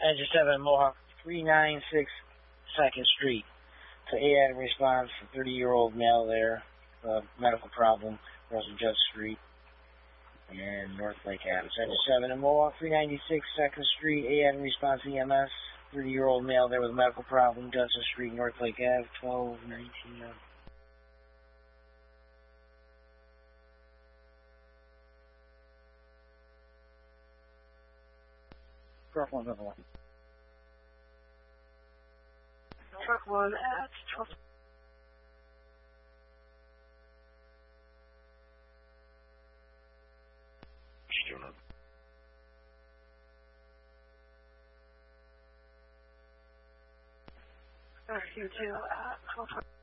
Engine 7 Mohawk 396 2nd Street. To AAD response, 30-year-old male there, medical problem, Russell Judge Street and North Lake Ave. Engine 7 in Mohawk 396 2nd Street. AAD response EMS, 30-year-old male there with a medical problem, Judson Street, North Lake Ave, 1219. Truck 1 at 12. You 2 at 12.